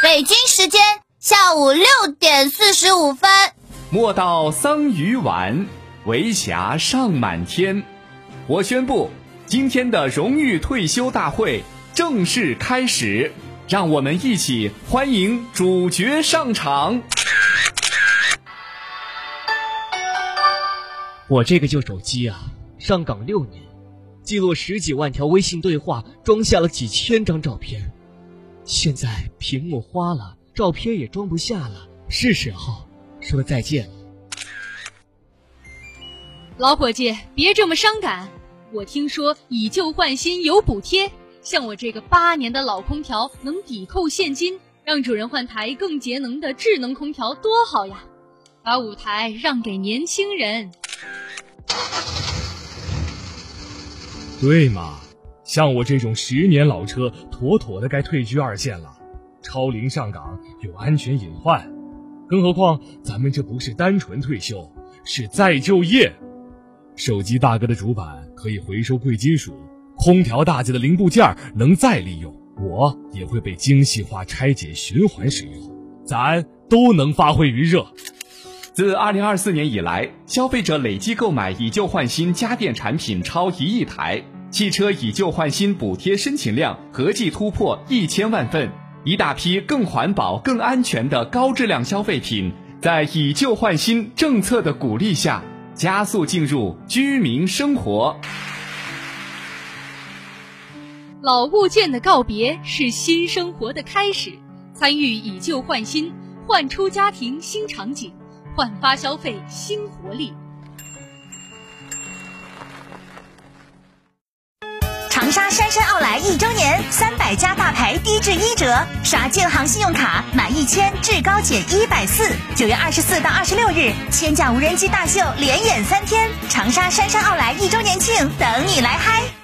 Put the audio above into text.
北京时间下午6点45分。 莫道桑榆晚，为霞尚满天。我宣布，今天的荣誉退休大会正式开始，让我们一起欢迎主角上场。 我这个旧手机啊，上岗6年，记录10几万条微信对话，装下了几千张照片。现在屏幕花了，照片也装不下了，是时候说再见了。 老伙计，别这么伤感。我听说以旧换新有补贴，像我这个8年的老空调能抵扣现金，让主人换台更节能的智能空调多好呀！把舞台让给年轻人。 对嘛，像我这种10年老车，妥妥的该退居2线了。超龄上岗有安全隐患，更何况咱们这不是单纯退休，是再就业。手机大哥的主板可以回收贵金属，空调大姐的零部件能再利用，我也会被精细化拆解循环使用，咱都能发挥余热。 自2024年以来，消费者累计购买以旧换新家电产品超1亿台，汽车以旧换新补贴申请量合计突破1000万份，一大批更环保、更安全的高质量消费品，在以旧换新政策的鼓励下，加速进入居民生活。 老物件的告别是新生活的开始，参与以旧换新，焕出家庭新场景，焕发消费新活力。 长沙杉杉奥莱1周年，300家大牌低至1折，刷建行信用卡满1000至高减140。9月24到26日，千架无人机大秀连演3天，长沙杉杉奥莱1周年庆等你来嗨！